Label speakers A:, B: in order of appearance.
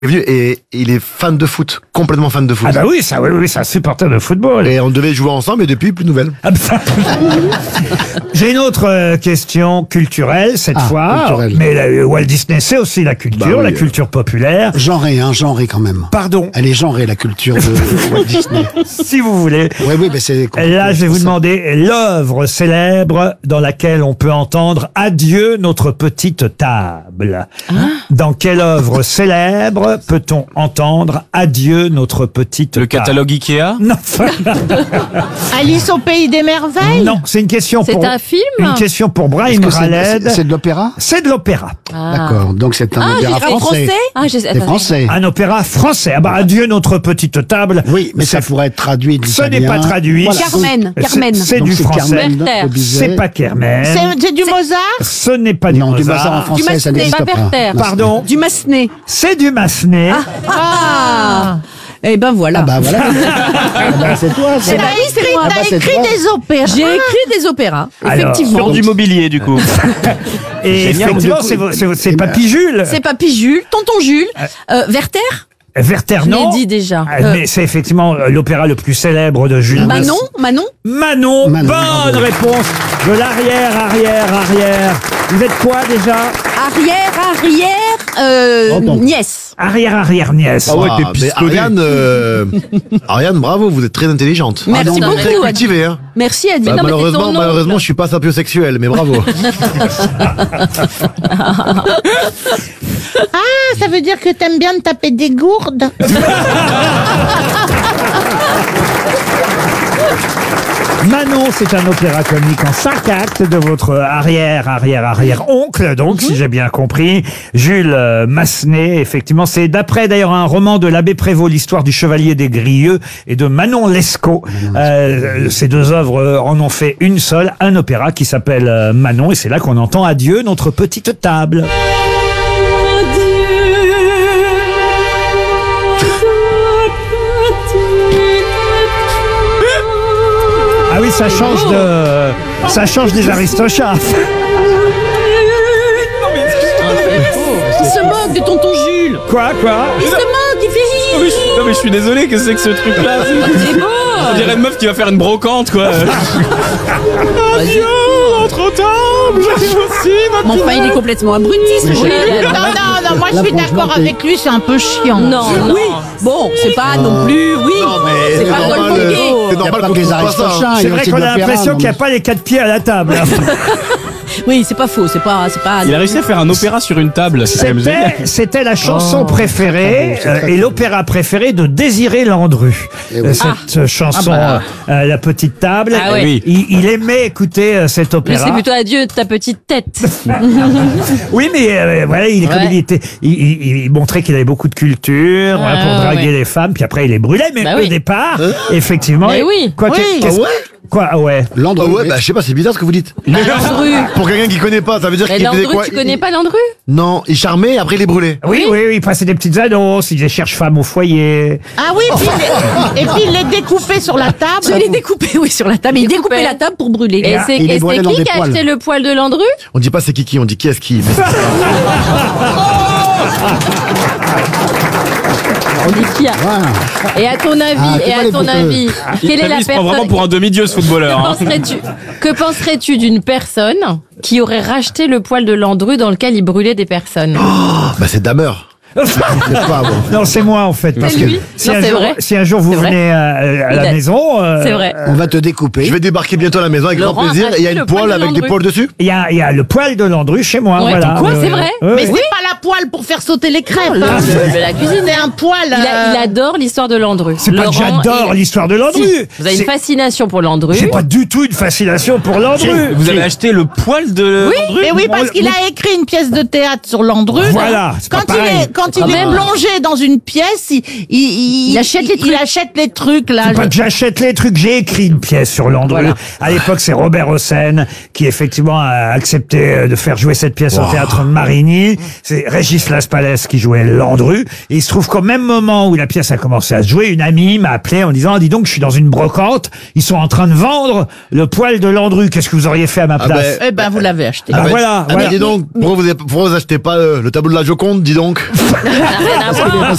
A: Et il est fan de foot, complètement fan de foot.
B: Ah bah oui, c'est un supporter de football.
A: Et on devait jouer ensemble et depuis, plus de nouvelles.
B: Ah bah. J'ai une autre question culturelle cette fois.
C: Culturelle.
B: Mais Walt Disney, c'est aussi la culture,
A: Bah oui,
B: la culture populaire.
C: Genrée quand même.
B: Pardon,
C: Elle est genrée, la culture de Walt Disney.
B: si vous voulez.
C: Oui, mais c'est...
B: Là, je vais vous demander l'œuvre célèbre dans laquelle on peut entendre « Adieu notre petite table ». Dans quelle œuvre célèbre peut-on entendre « Adieu notre petite
D: Le
B: table »
D: catalogue Ikea?
B: Non,
E: Alice au pays des merveilles.
B: non, c'est une question
F: C'est
B: pour...
F: un film?
B: Une question pour Brian
C: Est-ce que
B: Raled.
C: c'est de l'opéra?
B: C'est de l'opéra.
C: D'accord, donc c'est un opéra français. C'est français.
B: Un opéra français. Ah bah, Adieu notre petite table.
C: Oui, mais ça pourrait être traduit
B: Ce n'est
C: d'italien.
B: pas traduit.
C: Voilà.
F: Carmen.
B: C'est
C: Donc
B: du
C: c'est
B: français.
C: Carmen
F: Werther.
C: de Bizet.
B: C'est pas Carmen.
E: C'est du Mozart.
B: Ce n'est pas
C: Non,
B: du
C: du Mozart en
B: Mozart.
C: français, ça
F: Massenet,
C: n'existe
F: pas
C: pas.
F: Werther.
B: Pardon.
F: Du Massenet.
B: C'est du Massenet.
F: Ah. Eh ben voilà.
C: Ah bah voilà. Ah bah, c'est toi, ça.
F: bah oui, c'est moi.
C: Ah bah,
E: T'as
C: c'est
E: écrit
C: toi.
E: des opéras.
F: J'ai écrit des opéras,
B: Alors,
F: effectivement.
D: Sur du mobilier, du coup.
B: Et
D: Génial.
B: effectivement, c'est Papy Jules.
F: C'est Papy Jules, Tonton Jules, Werther.
B: Werther,
F: Je l'ai
B: non.
F: dit déjà.
B: Mais c'est effectivement l'opéra le plus célèbre de Jules.
F: Manon.
B: Manon.
C: Manon,
B: Bonne
C: bravo.
B: réponse de l'arrière. Vous êtes quoi déjà?
F: Nièce.
B: Arrière nièce.
D: Ah ouais, t'es
A: mais
D: pistonné.
A: Ariane, bravo, vous êtes très intelligente.
F: Merci
C: non,
F: beaucoup.
A: Très cultivée, hein.
F: Merci Edwin.
A: Bah,
F: Non, mais c'est ton nom.
A: malheureusement, je suis pas sapiosexuel, mais bravo.
E: Ah, ça veut dire que t'aimes bien te taper des gourdes.
B: Manon, c'est un opéra comique en 5 actes de votre arrière-oncle, donc, si j'ai bien compris. Jules Massenet, effectivement. C'est d'après, d'ailleurs, un roman de l'abbé Prévost, l'histoire du chevalier des Grieux, et de Manon Lescaut. Ces deux œuvres en ont fait une seule, un opéra qui s'appelle Manon, et c'est là qu'on entend « Adieu, notre petite table ». Ah oui, ça change des Aristochats.
F: Il se moque de Tonton Jules.
B: Quoi?
F: Il se moque, il fait
D: Non mais je suis désolé, qu'est-ce que c'est que ce truc-là?
F: C'est beau.
D: On dirait une meuf qui va faire une brocante, quoi. Adieu, notre table, j'arrive aussi, notre
F: Mais enfin, il est complètement abruti, ce
E: Oui.
F: Jules.
E: Non, moi je suis d'accord avec lui, c'est un peu chiant.
F: Non. Bon, c'est pas non plus. Oui. C'est pas Golf
A: c'est
C: Il y a
A: normal
C: pas
A: qu'on
C: que les
A: trouve pas ça.
C: Aristochats,
B: C'est
C: il y a
B: vrai
C: aussi
B: qu'on
C: de
B: a
C: l'opéra,
B: l'impression
C: non,
B: qu'il n'y a pas les 4 pieds à la table.
F: Oui, c'est pas faux. C'est pas.
D: Il a réussi à faire un opéra sur une table, c'est quand même génial.
B: C'était la chanson préférée et l'opéra préféré de Désiré Landru.
C: Eh oui.
B: Cette chanson, La Petite Table.
F: Ah ouais.
D: Oui.
B: Il aimait écouter cet
F: Mais
B: opéra.
F: c'est plutôt adieu ta petite tête.
B: Oui, mais voilà, il montrait qu'il avait beaucoup de culture voilà, pour draguer
F: ouais.
B: les femmes, puis après il les brûlait. Mais
F: Bah
B: au
F: oui.
B: départ, effectivement.
F: Mais oui.
B: Quoi,
E: Oui.
B: qu'est-ce-
A: Ah ouais
B: Quoi, ah ouais.
C: Landru.
A: Ah ouais, bah je sais pas, c'est bizarre ce que vous dites.
F: Landru.
A: Pour quelqu'un qui connaît pas, ça veut dire
F: Mais
A: qu'il faisait
F: Landru,
A: quoi?
F: tu connais pas Landru?
A: Non, il charmait, après il les brûlait.
B: Oui, il passait des petites annonces, il disait cherche femme au foyer.
E: Ah oui, et puis il les découpait sur la table.
F: Il les découpait, oui, sur la table. Il découpait la table pour brûler.
C: Et
F: Et
C: il les brûlait
F: c'est
C: dans
F: qui
C: des
F: qui a
C: poêles.
F: acheté le poil de Landru?
A: On dit pas c'est qui, on dit qui est-ce qui.
F: On dit qui a.
C: Voilà.
F: Et à ton avis, quelle est la
D: Il se prend vraiment
F: personne?
D: pour un demi-dieu, ce footballeur. hein.
F: Que penserais-tu d'une personne qui aurait racheté le poil de Landru dans lequel il brûlait des personnes?
A: Bah c'est Damer. C'est pas bon.
B: Non, c'est moi en fait. Parce que
F: lui. Non, c'est vrai.
B: si un jour vous
F: C'est vrai.
B: venez à la
F: Il a-
B: maison,
F: C'est vrai.
C: On va te découper.
A: Je vais débarquer bientôt à la maison avec grand
F: Laurent a
A: plaisir. Et il y a
F: acheté
A: une
F: le poil
A: poêle
F: de
A: avec des
F: Landru.
A: poils dessus.
B: il y a le poil de Landru chez moi.
F: Ouais,
B: voilà.
F: quoi, c'est vrai
E: Mais c'est pas la poêle pour faire sauter les crêpes. hein.
F: De la cuisine.
E: C'est un poêle.
F: Il adore l'histoire de Landru.
B: C'est pas que
F: Laurent,
B: j'adore l'histoire de Landru.
F: Si, vous avez une
B: C'est-
F: fascination pour Landru.
B: J'ai pas du tout une fascination pour Landru.
D: Vous avez acheté le poil de Landru?
E: Mais oui, parce qu'il a écrit une pièce de théâtre sur Landru.
B: Voilà, c'est pas pareil.
E: Quand il est
F: même.
E: plongé dans une pièce, il
F: achète les trucs.
E: Il achète les trucs là.
B: C'est pas que j'achète les trucs, j'ai écrit une pièce sur Landru.
F: Voilà.
B: À l'époque, c'est Robert Hossein qui effectivement a accepté de faire jouer cette pièce au théâtre de Marigny. C'est Régis Laspalès qui jouait Landru. Et il se trouve qu'au même moment où la pièce a commencé à se jouer, une amie m'a appelé en disant, dis donc, je suis dans une brocante, ils sont en train de vendre le poil de Landru. Qu'est-ce que vous auriez fait à ma place?
E: Eh ben, vous l'avez acheté.
B: Ah, voilà.
A: Dis donc, pourquoi vous achetez pas le tableau de la Joconde, dis donc?
F: Ça n'a rien à voir.